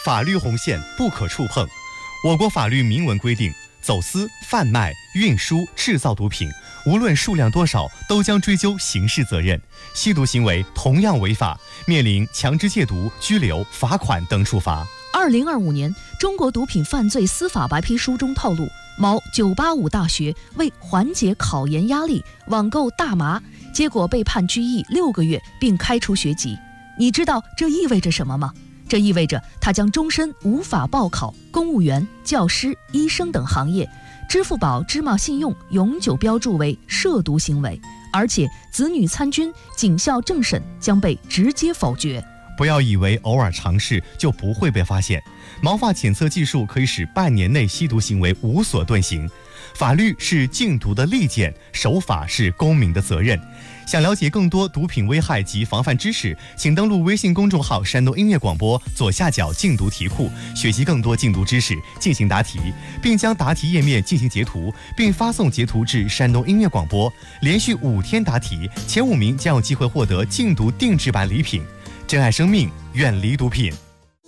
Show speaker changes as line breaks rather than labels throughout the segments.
法律红线不可触碰。我国法律明文规定，走私、贩卖、运输、制造毒品，无论数量多少，都将追究刑事责任。吸毒行为同样违法，面临强制戒毒、拘留、罚款等处罚。
2025年，中国毒品犯罪司法白皮书中透露，某985大学为缓解考研压力，网购大麻，结果被判拘役6个月，并开除学籍。你知道这意味着什么吗？这意味着他将终身无法报考公务员、教师、医生等行业，支付宝芝麻信用永久标注为涉毒行为，而且子女参军、警校政审将被直接否决。
不要以为偶尔尝试就不会被发现，毛发检测技术可以使半年内吸毒行为无所遁形。法律是禁毒的利剑，守法是公民的责任。想了解更多毒品危害及防范知识，请登录微信公众号山东音乐广播左下角禁毒题库，学习更多禁毒知识，进行答题，并将答题页面进行截图，并发送截图至山东音乐广播。连续5天答题，前5名将有机会获得禁毒定制版礼品。珍爱生命，远离毒品。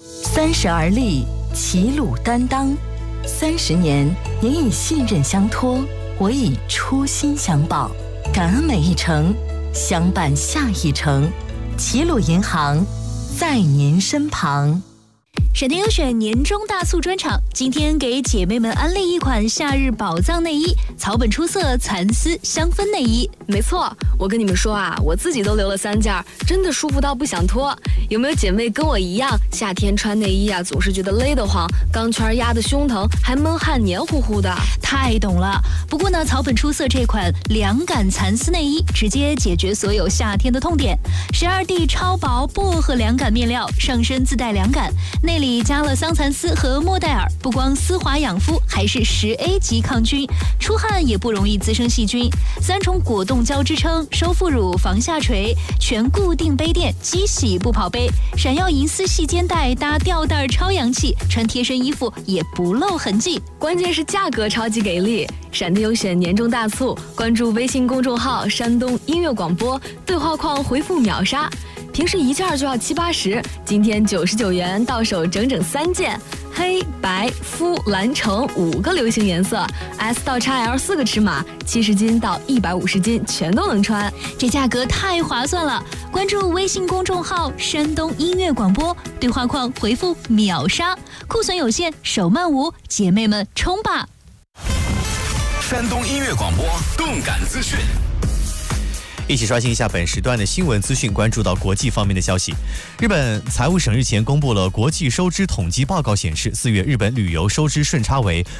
30而立，齐鲁担当。30年，您以信任相托，我以初心相报。感恩每一程，相伴下一程。齐鲁银行在您身旁。
闪电优选年终大促专场，今天给姐妹们安利一款夏日宝藏内衣，草本出色蚕丝香氛内衣。
没错，我跟你们说啊，我自己都留了3件，真的舒服到不想脱。有没有姐妹跟我一样，夏天穿内衣啊，总是觉得勒得慌，钢圈压得胸疼，还闷汗黏糊糊的？
太懂了。不过呢，草本出色这款凉感蚕丝内衣，直接解决所有夏天的痛点。12D 超薄薄荷凉感面料，上身自带凉感，内里加了桑蚕丝和莫代尔，不光丝滑养肤，还是10A 级抗菌，出汗也不容易滋生细菌。3重果冻胶支撑，收腹乳、防下垂，全固定杯垫，机洗不跑杯，闪耀银丝细肩带搭吊带超洋气，穿贴身衣服也不露痕迹。
关键是价格超级给力！闪电优选年终大促，关注微信公众号山东音乐广播，对话框回复秒杀。平时1件就要70、80，今天99元到手整整3件，黑白肤蓝橙5个流行颜色 ，S 到 XL 4个尺码，70斤到150斤全都能穿，
这价格太划算了！关注微信公众号山东音乐广播，对话框回复秒杀，库存有限，手慢无，姐妹们冲吧！
山东音乐广播动感资讯。
一起刷新一下本时段的新闻资讯，关注到国际方面的消息。日本财务省日前公布了国际收支统计报告，显示4月日本旅游收支顺差为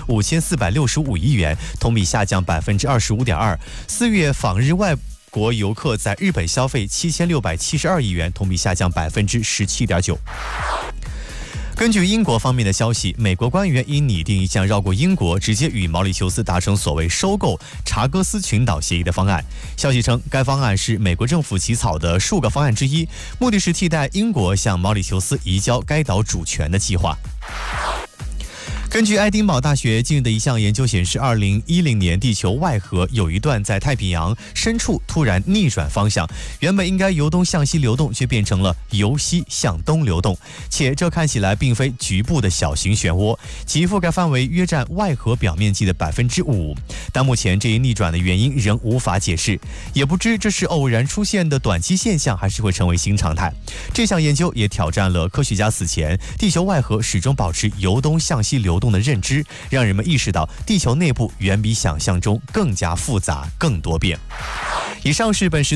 5465亿元，同比下降25.2%。4月访日外国游客在日本消费7672亿元，同比下降17.9%。根据英国方面的消息，美国官员已拟定一项绕过英国，直接与毛里求斯达成所谓收购查戈斯群岛协议的方案。消息称，该方案是美国政府起草的数个方案之一，目的是替代英国向毛里求斯移交该岛主权的计划。根据爱丁堡大学近日的一项研究显示，2010年地球外核有一段在太平洋深处突然逆转方向，原本应该由东向西流动，却变成了由西向东流动，且这看起来并非局部的小型漩涡，其覆盖范围约占外核表面积的5%。但目前这一逆转的原因仍无法解释，也不知这是偶然出现的短期现象，还是会成为新常态。这项研究也挑战了科学家此前地球外核始终保持由东向西流动的认知，让人们意识到地球内部远比想象中更加复杂、更多变。以上是本时